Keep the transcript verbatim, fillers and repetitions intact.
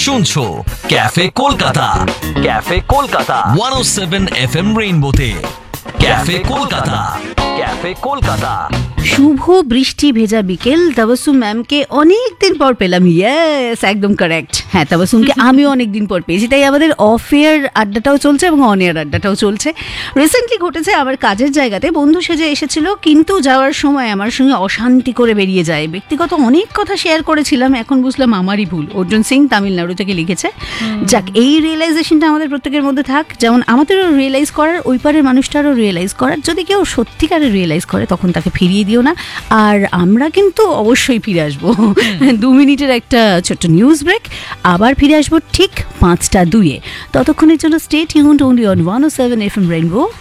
শুনছো cafe Kolkata, cafe Kolkata একশো সাত F M রেইনবোতে। Cafe Kolkata, cafe Kolkata. শুভ বৃষ্টি ভেজা বিকেল, তাবাসসুম ম্যামকে অনেকদিন পর পেলাম। ইয়েস, একদম কারেক্ট। হ্যাঁ, তাবাসসুমকে আমিও অনেকদিন পর পেয়েছি, তাই আমাদের অফ এয়ার আড্ডাটাও চলছে এবং অন এয়ার আড্ডাটাও চলছে। রিসেন্টলি ঘটেছে, আমার কাজের জায়গাতে বন্ধু সেজে এসেছিল, কিন্তু যাওয়ার সময় আমার সঙ্গে অশান্তি করে বেরিয়ে যায়। ব্যক্তিগত অনেক কথা শেয়ার করেছিলাম, এখন বুঝলাম আমারই ভুল। অর্জুন সিং তামিলনাড়ু থেকে লিখেছে। যাক, এই রিয়েলাইজেশনটা আমাদের প্রত্যেকের মধ্যে থাক, যেমন আমাদেরও রিয়েলাইজ করার, ওই পারের মানুষটারও রিয়েলাইজ করার। যদি কেউ সত্যিকারে রিয়েলাইজ করে তখন তাকে ফিরিয়ে দিও না। আর আমরা কিন্তু অবশ্যই ফিরে আসবো। দু মিনিটের একটা ছোট্ট নিউজ ব্রেক, আবার ফিরে আসবো ঠিক পাঁচটা দুইয়ে। ততক্ষণের জন্য stay tuned only on one O seven F M rainbow.